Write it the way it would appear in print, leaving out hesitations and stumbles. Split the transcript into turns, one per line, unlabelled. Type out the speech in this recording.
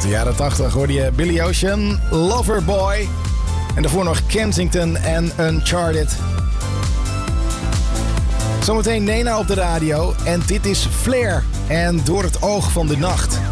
de jaren 80 hoorde je Billy Ocean, Loverboy. En daarvoor nog Kensington en Uncharted. Zometeen Nena op de radio. En dit is Flair en Door het oog van de nacht.